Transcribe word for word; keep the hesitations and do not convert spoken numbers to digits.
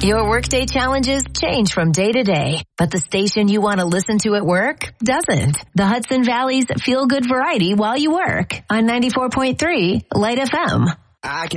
Your workday challenges change from day to day, but the station you want to listen to at work doesn't. The Hudson Valley's feel-good variety while you work on ninety-four point three Light F M. I